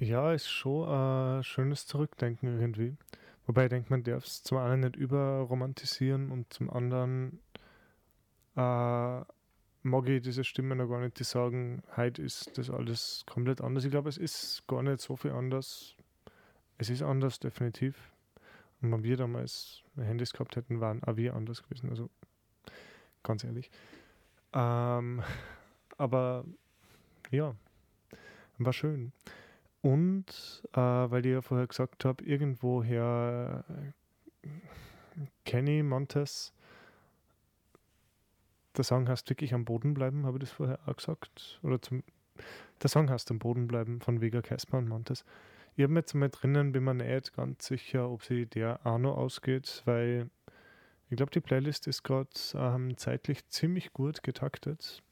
Ja, ist schon ein schönes Zurückdenken irgendwie. Wobei ich denke, man darf es zum einen nicht überromantisieren und zum anderen mag ich diese Stimme noch gar nicht, die sagen, heute ist das alles komplett anders. Ich glaube, es ist gar nicht so viel anders. Es ist anders, definitiv. Und wenn wir damals Handys gehabt hätten, waren auch wir anders gewesen. Also ganz ehrlich. Ähm, aber ja, war schön. Und weil ich ja vorher gesagt habe, irgendwoher Kenny Montes, der Song heißt wirklich am Boden bleiben, habe ich das vorher auch gesagt? Der Song heißt am Boden bleiben von Vega Casper und Montes. Ich habe mir jetzt mal drinnen, bin mir nicht ganz sicher, ob sie der auch noch ausgeht, weil ich glaube, die Playlist ist gerade zeitlich ziemlich gut getaktet.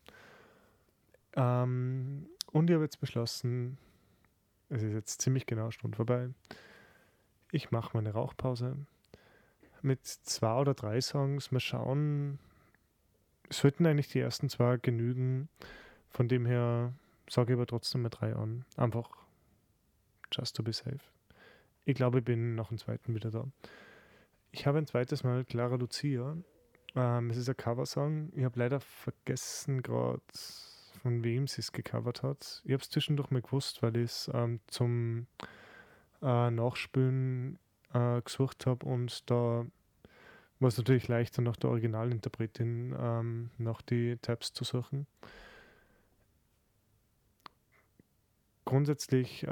Und ich habe jetzt beschlossen, es ist jetzt ziemlich genau eine Stunde vorbei. Ich mache meine Rauchpause mit 2 oder 3 Songs. Mal schauen, es sollten eigentlich die ersten zwei genügen. Von dem her sage ich aber trotzdem mal 3 an. Einfach just to be safe. Ich glaube, ich bin nach dem zweiten wieder da. Ich habe ein zweites Mal Clara Lucia. Es ist ein Coversong. Ich habe leider vergessen gerade, von wem sie es gecovert hat. Ich habe es zwischendurch mal gewusst, weil ich es zum Nachspülen gesucht habe und da war es natürlich leichter, nach der Originalinterpretin nach die Tabs zu suchen. Grundsätzlich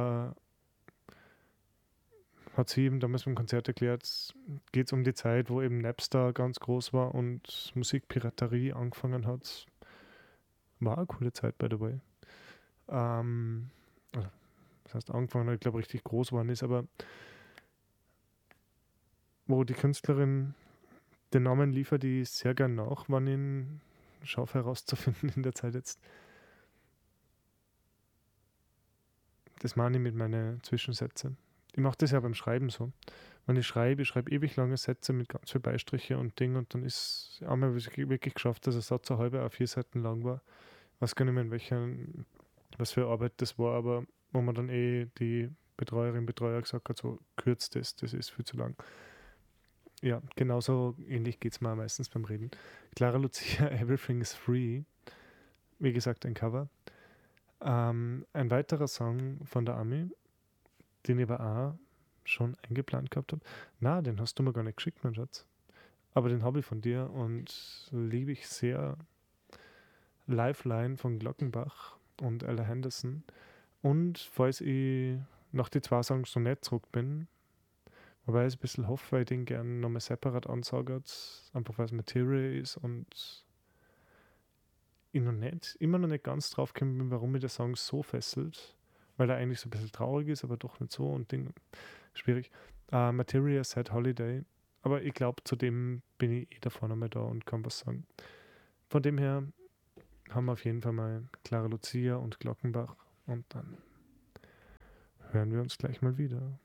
hat sie eben damals beim Konzert erklärt, geht es um die Zeit, wo eben Napster ganz groß war und Musikpiraterie angefangen hat. War eine coole Zeit, by the way. Also, das heißt, angefangen hat, ich glaube, richtig groß geworden ist, aber wo die Künstlerin den Namen liefert, die ich sehr gern nach, wann ich ihn schaffe herauszufinden in der Zeit jetzt. Das meine ich mit meinen Zwischensätzen. Ich mache das ja beim Schreiben so. Wenn ich schreibe ewig lange Sätze mit ganz viel Beistriche und Ding und dann ist einmal wirklich geschafft, dass ein Satz eine halbe A4 Seiten lang war. Ich weiß gar nicht mehr, was für Arbeit das war, aber wo man dann die Betreuer gesagt hat, so kürzt das ist viel zu lang. Ja, genauso ähnlich geht es mir meistens beim Reden. Clara Lucia, Everything is Free, wie gesagt, ein Cover. Ein weiterer Song von der Ami, den ich aber auch schon eingeplant gehabt habe. Na, den hast du mir gar nicht geschickt, mein Schatz. Aber den habe ich von dir und liebe ich sehr. Lifeline von Glockenbach und Ella Henderson. Und falls ich nach die 2 Songs noch nicht zurück bin, wobei ich ein bisschen hoffe, weil ich den gerne nochmal separat ansage, einfach weil es Material ist und ich immer noch nicht ganz drauf gekommen bin, warum mich der Song so fesselt, weil er eigentlich so ein bisschen traurig ist, aber doch nicht so und Ding, schwierig. Materia Sad Holiday, aber ich glaube, zu dem bin ich da vorne mal da und kann was sagen. Von dem her haben wir auf jeden Fall mal Clara Lucia und Glockenbach und dann hören wir uns gleich mal wieder.